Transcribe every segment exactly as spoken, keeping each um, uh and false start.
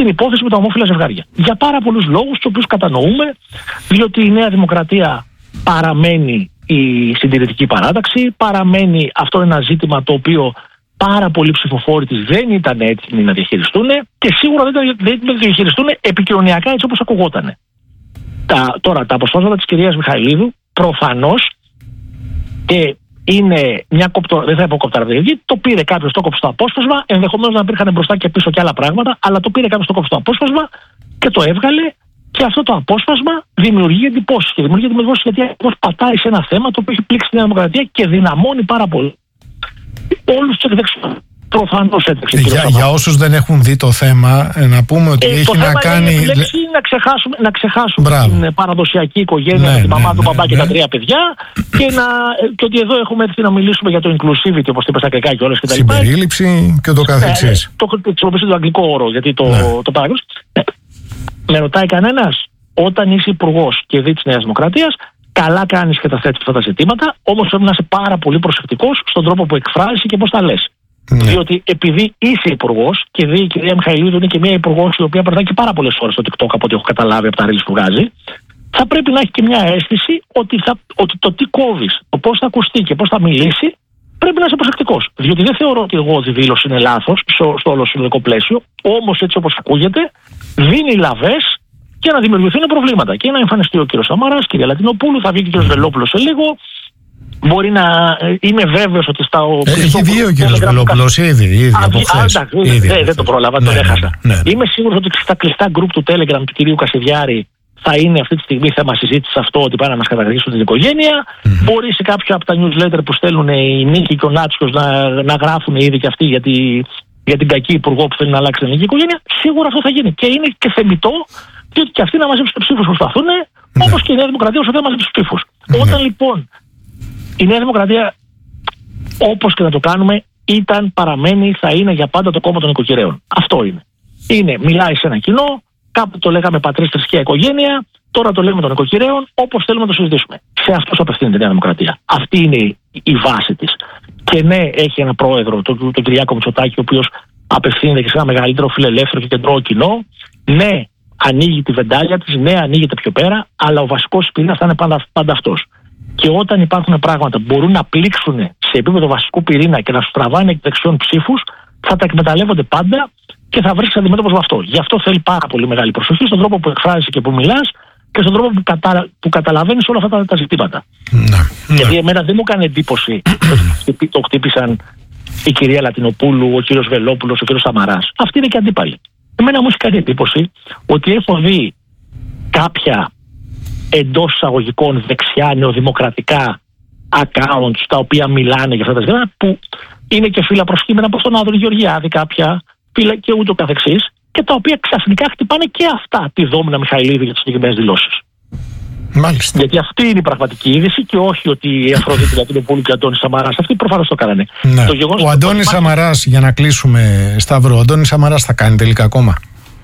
στην υπόθεση με τα ομόφυλα ζευγάρια. Για πάρα πολλούς λόγους, τους οποίους κατανοούμε, διότι η Νέα Δημοκρατία παραμένει η συντηρητική παράταξη, παραμένει αυτό ένα ζήτημα το οποίο πάρα πολλοί ψηφοφόροι της δεν ήταν έτοιμοι να διαχειριστούν και σίγουρα δεν ήταν έτοιμοι να διαχειριστούν επικοινωνιακά έτσι όπως ακουγότανε. Τα, τώρα, τα αποσπάσματα της κυρίας Μιχαηλίδου προφανώς και είναι μια κοπτο, δεν θα πω κοπταρδική, το πήρε κάποιος, το κόψε το απόσπασμα, ενδεχομένως να υπήρχαν μπροστά και πίσω και άλλα πράγματα, αλλά το πήρε κάποιος, το κόψε το απόσπασμα και το έβγαλε. Και αυτό το απόσπασμα δημιουργεί εντυπώσεις. Και δημιουργεί εντυπώσεις γιατί ακριβώς πατάει σε ένα θέμα το οποίο έχει πλήξει τη Νέα Δημοκρατία και δυναμώνει πάρα πολύ όλους τους εκδεξιούς. Προφανώς έτρεξε. Για, για όσους δεν έχουν δει το θέμα, να πούμε ότι ε, έχει το να θέμα κάνει. Είναι να ξεχάσουμε, να ξεχάσουμε την παραδοσιακή οικογένεια, ναι, τη μαμά, ναι, του παπά ναι, και ναι. τα τρία παιδιά και, να, και ότι εδώ έχουμε έρθει να μιλήσουμε για το inclusivity, όπως είπα στα αγγλικά και όλες και τα λοιπά. Συμπερίληψη και το καθεξής. Ναι, το χρησιμοποιήσω τον αγγλικό όρο, γιατί το, ναι. το παρακολουθεί. Ναι. Με ρωτάει κανένας, όταν είσαι υπουργός και δει της Νέας Δημοκρατίας, καλά κάνεις και τα θέτεις αυτά τα ζητήματα, όμως πρέπει να είσαι πάρα πολύ προσεκτικός στον τρόπο που εκφράζεσαι και πώς τα λες. Ναι. Διότι επειδή είσαι υπουργός και δει η κυρία Μιχαηλίδου είναι και μια υπουργός η οποία περνάει και πάρα πολλές ώρες στο TikTok από ό,τι έχω καταλάβει από τα reels που βγάζει, θα πρέπει να έχει και μια αίσθηση ότι, θα, ότι το τι κόβεις, το πώς θα ακουστεί και πώς θα μιλήσει, πρέπει να είσαι προσεκτικός. Διότι δεν θεωρώ ότι εγώ τη δήλωση είναι λάθος στο, στο όλο συνολικό πλαίσιο, όμως έτσι όπως ακούγεται, δίνει λαβές και να δημιουργηθούν προβλήματα. Και να εμφανιστεί ο κύριος Σαμαράς, κυρία Λατινοπούλου, θα βγει και ο κύριος Βελόπουλος σε λίγο. Μπορεί να είμαι βέβαιος ότι στα. Έχει βγει ο κύριος Βελόπουλος ήδη, ήδη από χθες. Δεν το πρόλαβα, τον έχασα. Είμαι σίγουρος ότι στα κλειστά γκρουπ του Telegram του κυρίου Κασιδιάρη θα είναι αυτή τη στιγμή θέμα συζήτηση αυτό ότι πάνε να μας καταργήσουν την οικογένεια. Mm-hmm. Μπορεί σε κάποια από τα newsletter που στέλνουν η Νίκη και ο Νάτσιος να, να γράφουν ήδη και αυτοί για, τη, για την κακή υπουργό που θέλει να αλλάξει την ελληνική οικογένεια. Σίγουρα αυτό θα γίνει. Και είναι και θεμιτό, διότι και αυτοί να μαζέψουν τους ψήφους προσπαθούν, mm-hmm. όπως και η Νέα Δημοκρατία όσο θέλει να μαζέψει τους ψήφους. Mm-hmm. Όταν λοιπόν η Νέα Δημοκρατία, όπως και να το κάνουμε, ήταν, παραμένει, θα είναι για πάντα το κόμμα των οικοκυρέων. Αυτό είναι. Είναι, μιλάει σε ένα κοινό. Κάπου το λέγαμε πατρίς, θρησκεία, οικογένεια, τώρα το λέμε των οικοκυρέων, όπως θέλουμε να το συζητήσουμε. Σε αυτός απευθύνεται η Νέα Δημοκρατία. Αυτή είναι η, η βάση της. Και ναι, έχει ένα πρόεδρο, τον, τον Κυριάκο Μητσοτάκη, ο οποίος απευθύνεται και σε ένα μεγαλύτερο φιλελεύθερο και κεντρό κοινό. Ναι, ανοίγει τη βεντάλια της, ναι, ανοίγεται πιο πέρα, αλλά ο βασικός πυρήνας θα είναι πάντα, πάντα αυτός. Και όταν υπάρχουν πράγματα που μπορούν να πλήξουν σε επίπεδο βασικού πυρήνα και να σου τραβάνε εκ δεξιών ψήφους, θα τα εκμεταλλεύονται πάντα. Και θα βρεις αντιμέτωπος με αυτό. Γι' αυτό θέλει πάρα πολύ μεγάλη προσοχή στον τρόπο που εκφράζεσαι και που μιλάς και στον τρόπο που, κατα... που καταλαβαίνεις όλα αυτά τα, τα ζητήματα. Ναι, γιατί ναι. εμένα δεν μου κάνει εντύπωση ότι το χτύπησαν η κυρία Λατινοπούλου, ο κύριος Βελόπουλος, ο κύριος Σαμαράς. Αυτοί είναι και αντίπαλοι. Εμένα μου έχει κάνει εντύπωση ότι έχω δει κάποια εντός εισαγωγικών δεξιά νεοδημοκρατικά accounts τα οποία μιλάνε για αυτά τα ζητήματα που είναι και φύλλα προσκύμενα προς τον Άδωνη Γεωργιάδη κάποια. Και ούτω καθεξής, και τα οποία ξαφνικά χτυπάνε και αυτά τη Δόμνα Μιχαηλίδη για τις συγκεκριμένες δηλώσεις. Μάλιστα. Γιατί αυτή είναι η πραγματική είδηση και όχι ότι η Αφροδίτη Λατινοπούλου και ο Αντώνης Σαμαράς. Αυτοί προφανώς το κάνανε. Ναι. Το γεγονός ο Αντώνης Σαμαράς, για να κλείσουμε, Σταύρο, ο Αντώνης Σαμαράς θα κάνει τελικά ακόμα.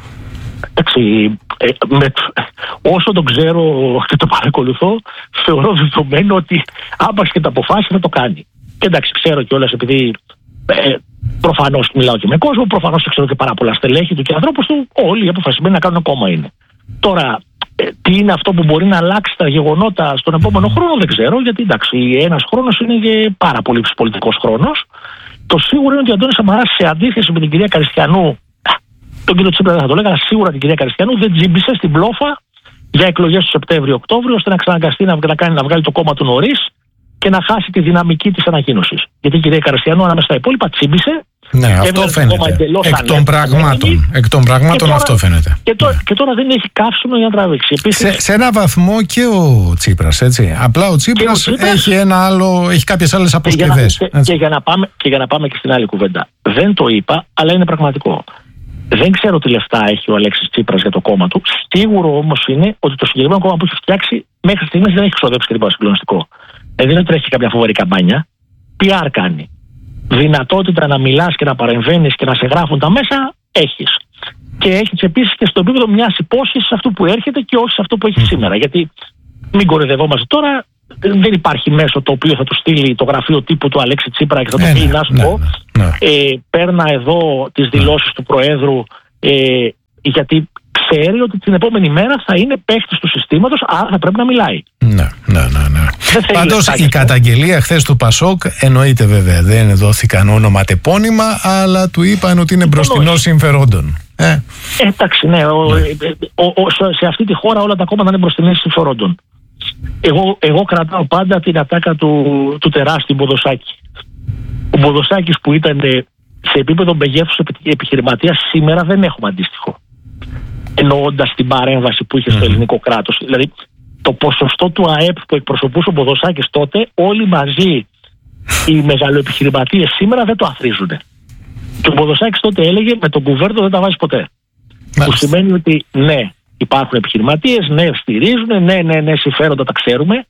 Εντάξει, ε, με, όσο τον ξέρω και το παρακολουθώ, θεωρώ δεδομένο ότι άπαξ και τα αποφάσει θα το κάνει. Και εντάξει, ξέρω κιόλας επειδή. Ε, προφανώς μιλάω και με κόσμο, προφανώς ξέρω και πάρα πολλά στελέχη του και ανθρώπους του, όλοι αποφασισμένοι να κάνουν ακόμα είναι. Τώρα, ε, τι είναι αυτό που μπορεί να αλλάξει τα γεγονότα στον επόμενο χρόνο δεν ξέρω, γιατί εντάξει, ένας χρόνος είναι και πάρα πολύ πολιτικός χρόνος. Το σίγουρο είναι ότι ο Αντώνης Σαμαράς, σε αντίθεση με την κυρία Καριστιανού, τον κύριο Τσίπρα δεν θα το λέγα, αλλά σίγουρα την κυρία Καριστιανού δεν τζίμπησε στην πλόφα για εκλογές του Σεπτέμβριο-Οκτώβριο, ώστε να ξαναγκαστεί να, να, κάνει, να βγάλει το κόμμα του νωρίς και να χάσει τη δυναμική της ανακοίνωσης. Γιατί η κυρία Καριστιανού ανάμεσα στα υπόλοιπα τσίμπησε. Ναι, αυτό φαίνεται. Εκ των πραγμάτων, Εκ των πραγμάτων τώρα, αυτό φαίνεται. Και τώρα, ναι. και τώρα δεν έχει καύσιμο για να τραβήξει. Επίσης, σε, σε ένα βαθμό και ο Τσίπρας, έτσι. Απλά ο Τσίπρας, ο Τσίπρας έχει, ένα άλλο, έχει κάποιες άλλες αποσκευές. Και, και, και, για να πάμε, και για να πάμε και στην άλλη κουβέντα. Δεν το είπα, αλλά είναι πραγματικό. Δεν ξέρω τι λεφτά έχει ο Αλέξης Τσίπρας για το κόμμα του. Σίγουρο όμως είναι ότι το συγκεκριμένο κόμμα που έχει φτιάξει μέχρι στιγμής δεν έχει ξοδέψει και τίποτα συγκλονιστικό. Δεν είναι ότι τρέχει κάποια φοβερή καμπάνια. πι αρ κάνει. Δυνατότητα να μιλάς και να παρεμβαίνεις και να σε γράφουν τα μέσα, έχεις. Και έχεις επίσης και στο επίπεδο μιας υπόσχεσης αυτού που έρχεται και όχι σε αυτό που έχει σήμερα. Γιατί μην κοροϊδευόμαστε τώρα, δεν υπάρχει μέσο το οποίο θα του στείλει το γραφείο τύπου του Αλέξη Τσίπρα και θα του πει να σου πω, παίρνα εδώ τις δηλώσεις του Προέδρου, ε, γιατί ξέρει ότι την επόμενη μέρα θα είναι παίχτης του συστήματος, άρα θα πρέπει να μιλάει. Ναι, ναι, ναι, ναι. Πάντως η καταγγελία χθες του Πασόκ εννοείται βέβαια, δεν δόθηκαν όνομα-τεπώνυμα, αλλά του είπαν ότι είναι μπροστινός συμφερόντων. Ε. Εντάξει, ναι, ο, ναι. Ο, ο, σε αυτή τη χώρα όλα τα κόμματα είναι μπροστινές συμφερόντων. Εγώ, εγώ κρατάω πάντα την ατάκα του, του τεράστιου Μποδοσάκη. Ο Μποδοσάκης που ήταν σε επίπεδο μεγέθους επιχειρηματίας, σήμερα δεν έχουμε αντίστοιχο. Εννοώντας την παρέμβαση που είχε στο ελληνικό κράτος. Δηλαδή, το ποσοστό του ΑΕΠ που εκπροσωπούσε ο Μποδοσάκης τότε, όλοι μαζί οι μεγαλοεπιχειρηματίες σήμερα δεν το αθροίζουν. Και ο Μποδοσάκης τότε έλεγε με τον κουβέρτο δεν τα βάζει ποτέ. Μάλιστα. Που σημαίνει ότι ναι, υπάρχουν επιχειρηματίες, ναι, στηρίζουν, ναι, ναι, ναι, συμφέροντα τα ξέρουμε.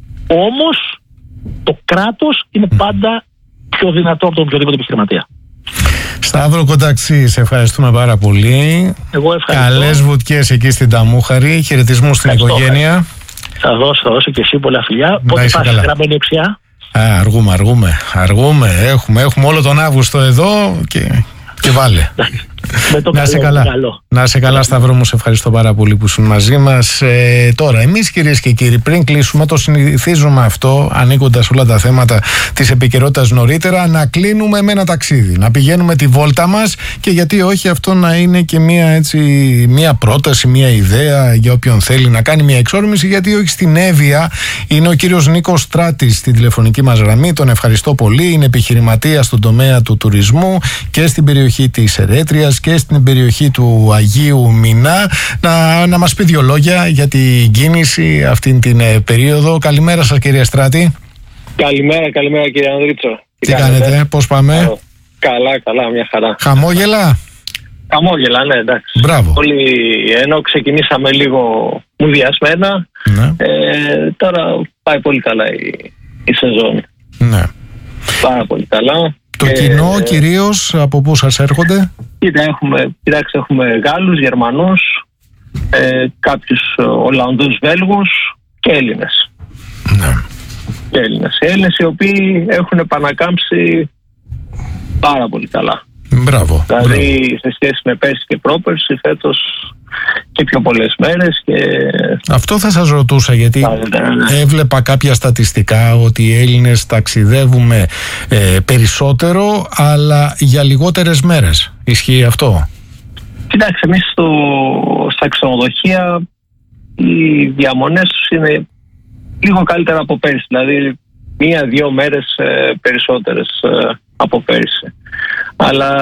Όμως το κράτος είναι πάντα πιο δυνατό από τον οποιοδήποτε επιχειρηματία. Σταύρο Κονταξή, σε ευχαριστούμε πάρα πολύ. Εγώ ευχαριστώ. Καλές βουτιές εκεί στην Ταμούχαρη. Χαιρετισμού στην οικογένεια. Θα δώσω, θα δώσω και εσύ πολλά φιλιά. Πότε πας γραμμένη δεξιά? Α, αργούμε, αργούμε. Αργούμε. Έχουμε, έχουμε όλο τον Αύγουστο εδώ και, και βάλε. Να σε καλά. Να σε καλά, Σταύρο μου, σε ευχαριστώ πάρα πολύ που ήσουν μαζί μας. Ε, τώρα, εμείς κυρίες και κύριοι, πριν κλείσουμε, το συνηθίζουμε αυτό, ανοίγοντας όλα τα θέματα της επικαιρότητας νωρίτερα, να κλείνουμε με ένα ταξίδι. Να πηγαίνουμε τη βόλτα μας και γιατί όχι αυτό να είναι και μια, έτσι, μια πρόταση, μια ιδέα για όποιον θέλει να κάνει μια εξόρμηση. Γιατί όχι, στην Εύβοια είναι ο κύριος Νίκος Στράτης στην τηλεφωνική μας γραμμή. Τον ευχαριστώ πολύ. Είναι επιχειρηματίας στον τομέα του τουρισμού και στην περιοχή της Ερέτριας και στην περιοχή του Αγίου Μινά, να, να μας πει δύο λόγια για την κίνηση αυτήν την ε, περίοδο. Καλημέρα σας, κύριε Στράτη. Καλημέρα, καλημέρα κύριε Ανδρίτσο. Τι, Τι κάνετε, κάνετε, πώς πάμε? Καλά, καλά, μια χαρά. Χαμόγελα? Χαμόγελα, ναι, εντάξει. Μπράβο. Όλοι, ενώ ξεκινήσαμε λίγο μουδιασμένα, ναι. ε, τώρα πάει πολύ καλά η, η σεζόν. Ναι. Πάρα πολύ καλά. Το ε, κοινό ε, κυρίως από πού σας έρχονται? Κοίτα, έχουμε, κοιτάξτε, έχουμε Γάλλους, Γερμανούς, ε, κάποιους Ολλανδούς, Βέλγους και Έλληνες. Ναι. Και Έλληνες. Έλληνες οι οποίοι έχουν επανακάμψει πάρα πολύ καλά. Μπράβο. Δηλαδή μπράβο. Σε σχέση με πέρσι και πρόπερσι, φέτος και πιο πολλές μέρες και... Αυτό θα σας ρωτούσα, γιατί έβλεπα κάποια στατιστικά ότι οι Έλληνες ταξιδεύουμε ε, περισσότερο, αλλά για λιγότερες μέρες. Ισχύει αυτό? Κοιτάξτε, εμείς στο, στα ξενοδοχεία οι διαμονές τους είναι λίγο καλύτερα από πέρσι, δηλαδή μία-δύο μέρες ε, περισσότερες ε, από πέρσι. Αλλά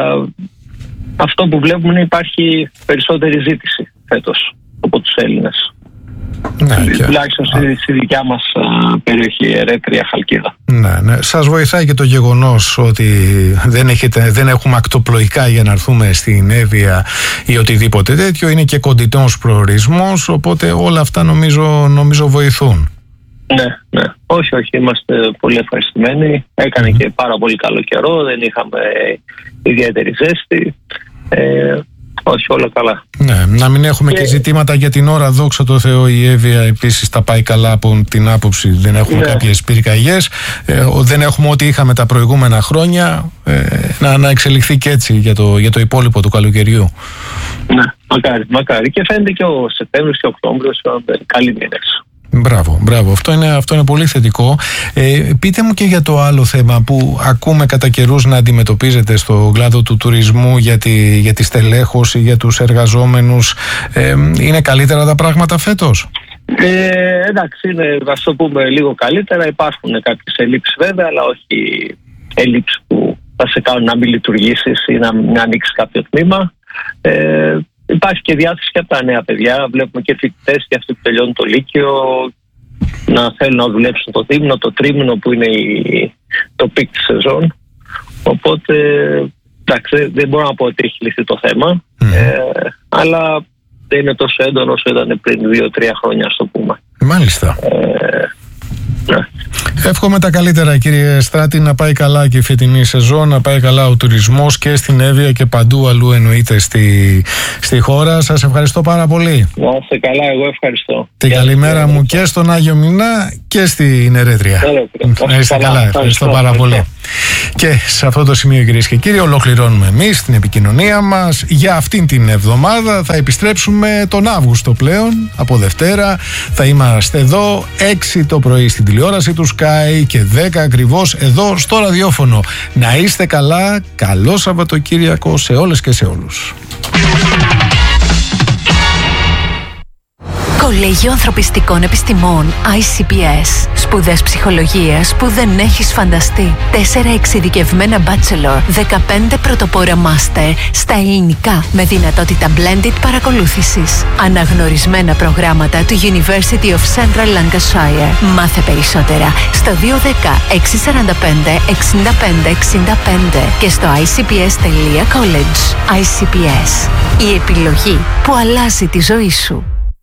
αυτό που βλέπουμε είναι υπάρχει περισσότερη ζήτηση φέτος από τους Έλληνες. Ναι, τουλάχιστον στη, στη δικιά μας α, περιοχή, Ερέτρια, Χαλκίδα. Ναι, ναι. Σας βοηθάει και το γεγονός ότι δεν, έχετε, δεν έχουμε ακτοπλοϊκά για να έρθουμε στην Εύβοια ή οτιδήποτε τέτοιο. Είναι και κοντινός προορισμός, οπότε όλα αυτά νομίζω, νομίζω βοηθούν. Ναι, ναι. Όχι, όχι. Είμαστε πολύ ευχαριστημένοι. Έκανε mm. και πάρα πολύ καλό καιρό. Δεν είχαμε ιδιαίτερη ζέστη. Ε, όχι, όλα καλά. Ναι, να μην έχουμε και... και ζητήματα για την ώρα. Δόξα τω Θεώ, η Εύβοια επίσης τα πάει καλά από την άποψη. Δεν έχουμε ναι. κάποιες πυρκαγιές. Ε, δεν έχουμε ό,τι είχαμε τα προηγούμενα χρόνια. Ε, να, να εξελιχθεί και έτσι για το, για το υπόλοιπο του καλοκαιριού. Ναι, μακάρι, μακάρι. Και φαίνεται και ο Σεπτέμβριος και ο Οκτώβριος καλοί μήνες. Μπράβο, μπράβο. Αυτό είναι, αυτό είναι πολύ θετικό. Ε, πείτε μου και για το άλλο θέμα που ακούμε κατά καιρούς να αντιμετωπίζετε στο κλάδο του τουρισμού για τη, για τη στελέχωση, για τους εργαζόμενους. Ε, είναι καλύτερα τα πράγματα φέτος? Ε, εντάξει, είναι, ας το πούμε λίγο καλύτερα. Υπάρχουν κάποιες ελλείψεις βέβαια, αλλά όχι ελλείψεις που θα σε κάνουν να μην λειτουργήσεις ή να μην ανοίξεις κάποιο τμήμα. Ε, Υπάρχει και διάθεση και από τα νέα παιδιά. Βλέπουμε και φοιτητές και αυτοί που τελειώνουν το Λύκειο να θέλουν να δουλέψουν το δίμηνο, το τρίμηνο που είναι η, το πικ της σεζόν. Οπότε εντάξει, δεν μπορώ να πω ότι έχει λυθεί το θέμα, mm. ε, αλλά δεν είναι τόσο έντονο όσο ήταν πριν δύο τρία χρόνια, ας το πούμε. Μάλιστα. Ε, ναι. Εύχομαι τα καλύτερα, κύριε Στράτη, να πάει καλά και η φετινή σεζόν, να πάει καλά ο τουρισμός και στην Εύβοια και παντού αλλού εννοείται στη, στη χώρα. Σας ευχαριστώ πάρα πολύ. Να είστε καλά, εγώ ευχαριστώ. Την καλημέρα μου και στον Άγιο Μινά και στην Ερέτρια. Να είστε καλά, ευχαριστώ, ευχαριστώ πάρα πολύ. Και σε αυτό το σημείο, κυρίες και κύριοι, ολοκληρώνουμε εμείς την επικοινωνία μας για αυτήν την εβδομάδα. Θα επιστρέψουμε τον Αύγουστο πλέον, από Δευτέρα. Θα είμαστε εδώ έξι το πρωί στην τηλεόραση του Sky και δέκα ακριβώς εδώ στο ραδιόφωνο. Να είστε καλά, καλό Σαββατοκύριακο σε όλες και σε όλους. Κολέγιο Ανθρωπιστικών Επιστημών άι σι πι ες. Σπουδές ψυχολογίας που δεν έχεις φανταστεί. Τέσσερα εξειδικευμένα bachelor, δεκαπέντε πρωτοπόρα master στα ελληνικά με δυνατότητα blended παρακολούθησης. Αναγνωρισμένα προγράμματα του University of Central Lancashire. Μάθε περισσότερα στο δύο ένα μηδέν έξι τέσσερα πέντε εξήντα πέντε εξήντα πέντε και στο άι σι πι ες τελεία college. άι σι πι ες. Η επιλογή που αλλάζει τη ζωή σου.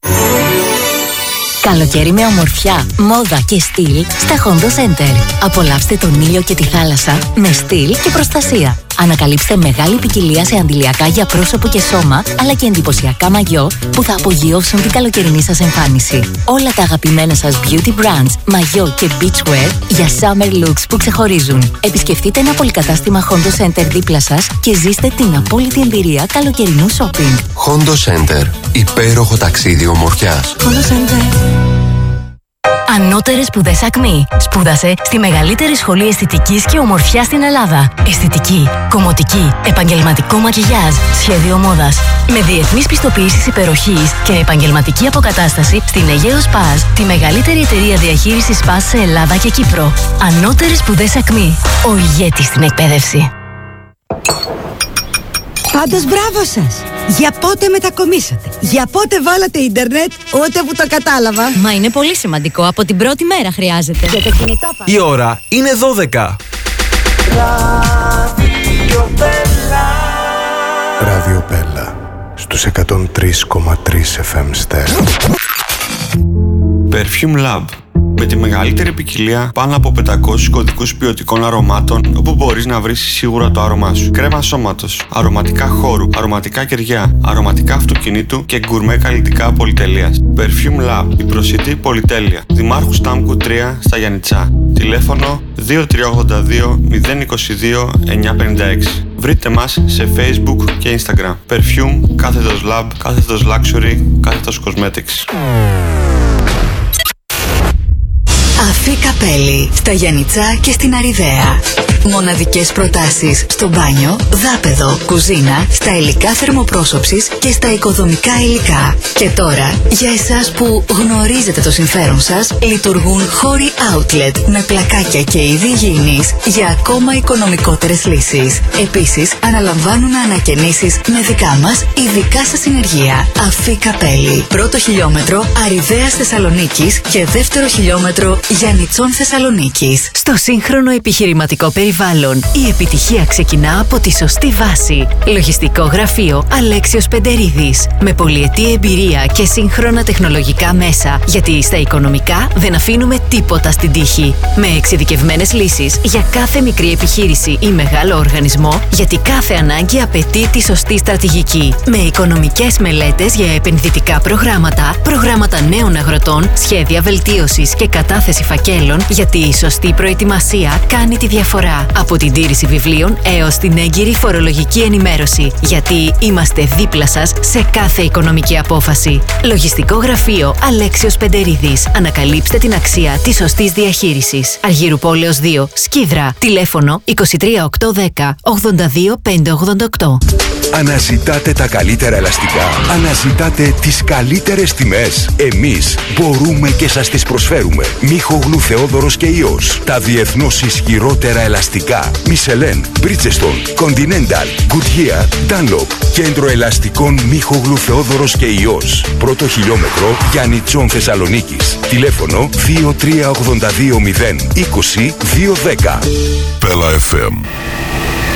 Καλοκαίρι με ομορφιά, μόδα και στυλ στα Hondo Center. Απολαύστε τον ήλιο και τη θάλασσα με στυλ και προστασία. Ανακαλύψτε μεγάλη ποικιλία σε αντιλιακά για πρόσωπο και σώμα, αλλά και εντυπωσιακά μαγιό που θα απογειώσουν την καλοκαιρινή σας εμφάνιση. Όλα τα αγαπημένα σας beauty brands, μαγιό και beachwear για summer looks που ξεχωρίζουν. Επισκεφτείτε ένα πολυκατάστημα Hondo Center δίπλα σας και ζήστε την απόλυτη εμπειρία καλοκαιρινού shopping. Hondo Center. Υπέροχο ταξίδι ομορφιάς. Hondo Center. Ανώτερες σπουδές Ακμή. Σπούδασε στη μεγαλύτερη σχολή αισθητικής και ομορφιάς στην Ελλάδα. Αισθητική, κομμωτική, επαγγελματικό μακιγιάζ, σχέδιο μόδας. Με διεθνείς πιστοποιήσεις υπεροχής και επαγγελματική αποκατάσταση στην Αιγαίο Σπας, τη μεγαλύτερη εταιρεία διαχείρισης σπας σε Ελλάδα και Κύπρο. Ανώτερες σπουδές Ακμή. Ο ηγέτης στην εκπαίδευση. Πάντως μπράβο σας! Για πότε μετακομίσατε? Για πότε βάλατε ίντερνετ? Ούτε που το κατάλαβα. Μα είναι πολύ σημαντικό. Από την πρώτη μέρα χρειάζεται. Και το κινητό πάνω. Η ώρα είναι δώδεκα. Ράδιο Μπέλα στους εκατόν τρία κόμμα τρία εφ εμ στέρεο. Perfume Lab. Με τη μεγαλύτερη ποικιλία πάνω από πεντακόσιους κωδικούς ποιοτικών αρωμάτων, όπου μπορείς να βρεις σίγουρα το άρωμά σου. Κρέμα σώματος, αρωματικά χώρου, αρωματικά κεριά, αρωματικά αυτοκινήτου και γκουρμέ καλλιτικά πολυτελείας. Perfume Lab, η προσιτή πολυτέλεια. Δημάρχου Στάμκου τρία στα Γιαννιτσά. Τηλέφωνο δύο τρία ογδόντα δύο μηδέν είκοσι δύο εννιακόσια πενήντα έξι. Βρείτε μας σε Facebook και Instagram. Perfume, κάθετος Lab, κάθετος Luxury, κάθετος Cosmetics. Αφή Καπέλη, στα Γιαννιτσά και στην Αριδαία. Μοναδικές προτάσεις στο μπάνιο, δάπεδο, κουζίνα, στα υλικά θερμοπρόσωψης και στα οικοδομικά υλικά. Και τώρα, για εσάς που γνωρίζετε το συμφέρον σας, λειτουργούν χώροι outlet με πλακάκια και είδη υγιεινής για ακόμα οικονομικότερες λύσεις. Επίσης, αναλαμβάνουν ανακαινήσεις με δικά μας ειδικά σας συνεργεία. Αφή Καπέλη. Πρώτο χιλιόμετρο Αριδαίας Θεσσαλονίκης και δεύτερο χιλιόμετρο Γιαννιτσών Θεσσαλονίκης. Στο σύγχρονο επιχειρηματικό περιβάλλον, η επιτυχία ξεκινά από τη σωστή βάση. Λογιστικό γραφείο Αλέξιος Πεντερίδης. Με πολυετή εμπειρία και σύγχρονα τεχνολογικά μέσα. Γιατί στα οικονομικά δεν αφήνουμε τίποτα στην τύχη. Με εξειδικευμένες λύσεις για κάθε μικρή επιχείρηση ή μεγάλο οργανισμό, γιατί κάθε ανάγκη απαιτεί τη σωστή στρατηγική. Με οικονομικές μελέτες για επενδυτικά προγράμματα, προγράμματα νέων αγροτών, σχέδια βελτίωσης και κατάθεση φακέλων, γιατί η σωστή προετοιμασία κάνει τη διαφορά. Από την τήρηση βιβλίων έως την έγκυρη φορολογική ενημέρωση. Γιατί είμαστε δίπλα σας σε κάθε οικονομική απόφαση. Λογιστικό γραφείο Αλέξιος Πεντερίδης. Ανακαλύψτε την αξία της σωστής διαχείρισης. Αργύρου Πόλεως δύο, Σκίδρα. Τηλέφωνο είκοσι τρία οκτακόσια δέκα ογδόντα δύο πεντακόσια ογδόντα οκτώ. Αναζητάτε τα καλύτερα ελαστικά. Αναζητάτε τις καλύτερες τιμές. Εμείς μπορούμε και σας τις προσφέρουμε. Μίχογλου Θεόδωρος και Υιός. Τα διεθνώς ισχυρότερα ελαστικά. Μισελέν, Bridgestone, Continental, Goodyear, Dunlop. Κέντρο ελαστικών Μίχογλου Θεόδωρος και Υιός. Πρώτο χιλιόμετρο Γιαννιτσών Θεσσαλονίκης. Τηλέφωνο δύο τρία ογδόντα δύο μηδέν είκοσι δύο δέκα. Πέλα εφ εμ.